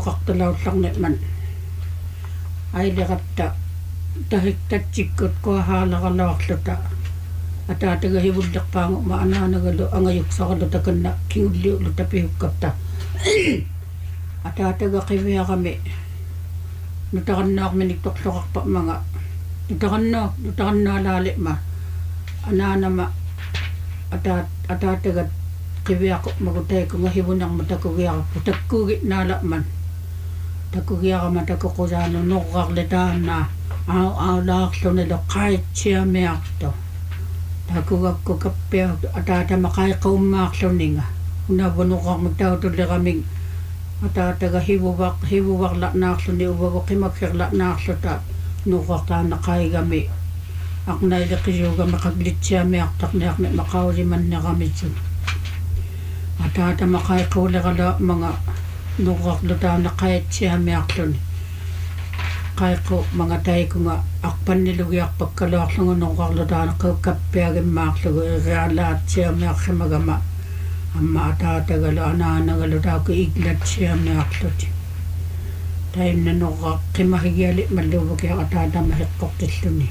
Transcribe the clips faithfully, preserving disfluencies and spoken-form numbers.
toqartulaullarni man ailiqatta tahiktatsikkut kuahaalaqalaarluta ataataga hivullerpaangu ma anaanagalu angayuksaralu takanna kingulliulu tapihukkapta ataataga qiviarami nutarannaarminik torloqarpa manga nutarannaaq nutarannaalaaliqma anaanama ataat ataataga qiviaqu magutaikunga hivunarma takugiarappu takkuugi naalaman takugiarama takuqusaanu norrarlitaannaa au au laarlunilo qaitsiamiartu takugakku kappia ataatama qaiqummaarluninga unavunuqarmu tautulleraming ataataga hivuvaq hivuvarla'naarluni uvagu qimakkerla'naarluta nuqartaana qaigami aqnailiqisuugami qaglitsiamiartarniarni maqaulimanneramisun ataatama qaiquulerala manga nuqarlutaana qaitsiamiarluni qaiqu manga taikunga aqpannilugiarpakkaluarlunga nuqarlutaana qakkappiagimmaarlugu irialaatsiamiarrimagama amma ataatagalu anaanagalu taaku iglatsiamiarluti taimna nuqa qimahigiali malluvukia ataatama hiqqortilluni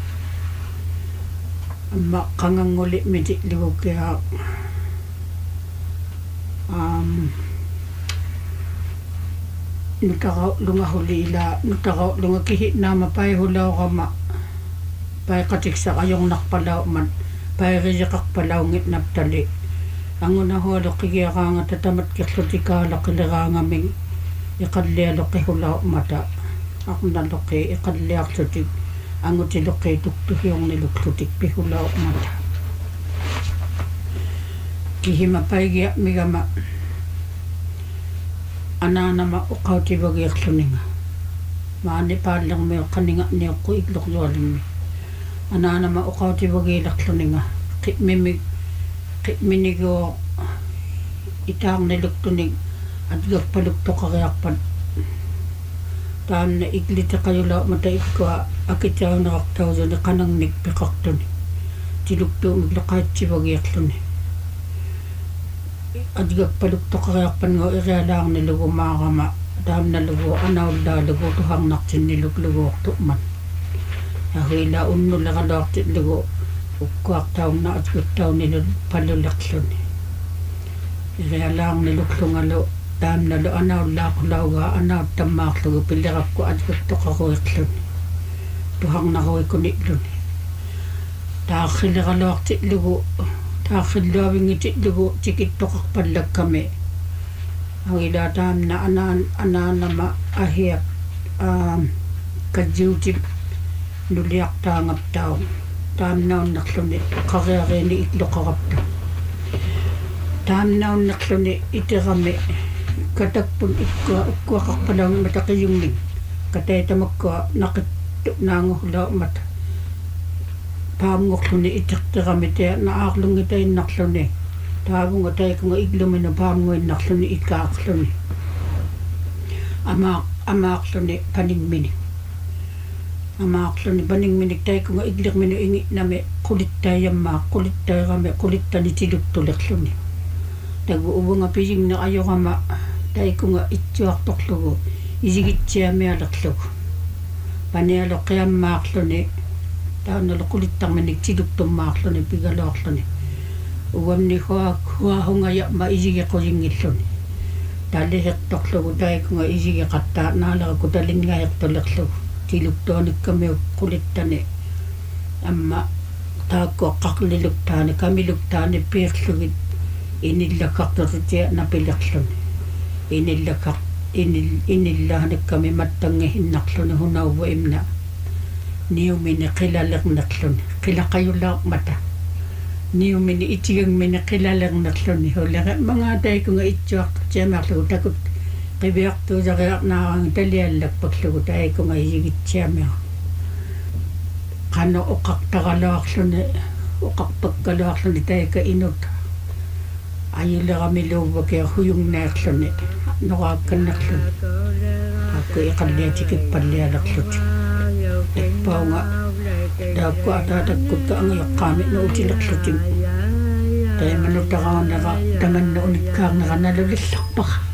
amma qanganguli miti livukia um nutaqau lunga hulila nutaqau lunga kihi nama pai hulaurama pai qatiksa ayornarpalau man pai rijiqarpalau ngit naptali anguna hualu qigiaraanga tatamat kirlutikaala qiliraangaming iqallialuqi hulau mata aqnaluqi iqalliarlutik angutiluqi tuktuhiorniluklutik pihulau mata kihima paigia migama anaanama uqautivagiarluninga maani paallermi qaninga niuqqu igluqlualimmi anaanama uqautivagiilarluninga qi'mimi qi'minigo itaarniluktunik atgakpaluktoqariarpat taanna iglitiqayula mata ikkua akitsaunaqartausuni qanangnik piqartuni tiluktuumik luqaatsivagiarluni atgakpaluktoqariarpanngua irialaarnilugu maarama taamnalugu anaullaalugu tuharnartinniluqluguortu'man ahuila unnulleralaartillugu ukkuartaunna atguttaunilu pallulerluni irialaarniluqlungalu taamnalu anaullaaqulauga anauttammaarlugu pillerakku atguttoqaruiqluni tuharnaruikuni'luni taarrileraluartillugu taaqilluavingititlugu tikittoqarpallakkami awila taamna anaan anaanama ahiaq aam kajuutip nuliartaangaptau taamnaunnerluni qariarini itluqarapta taamnaunnerluni itirami katakpun ikkua ukkuaqarpalaungi mataqiyungning kataitamakkua naqittu naanguhulaumat paamngorluni itirtirami tia naarlungitainnarluni taavunga taikunga iglumina paamnguinnarluni ikaarluni amaaq amaaqluni paningmini amaaqluni paningminik taikunga iglirminu ingi'nami qulittaiyammaa qulittairami qulittani tiluktulerluni tagu uvunga pijingna ajorama taikunga itsuartorlugu isigitsiamialerlugu panialo qiammaarluni taannalu qulittarminik tiluktummaarluni pigaluarluni uamni hua hua hungaya ma isigiqujingilluni tallihertorlugu taikunga isigiqattaa naaleraku talingahertolerlugu tiluktuanikkami qulittani amma taakku qaqliluktaani kamiluktaani piirlugit inillakkartorutia napilerluni inillakar inil inillahnikkami mattangihinnarluni hunauwa imna niumini qilalernerluni qilaqayulaarmata niumini itiangmini qilalernerluni hulera mangaataikunga itsuartiamiarlugu takut qiviartuusariarnaarang taliallakpaklugu taikunga isigitsiamia qana uqartaraluarluni uqarpakkaluarluni taika inuta ayuleramiluuvakia huyungnaarluni noraakkannerluni akku iqalliatikipallialerluti ippaunga daakku ataatakutta angayaqqaami nuutilerlutim taimanutaraunera tamanna unikkaarnera nalulillarpara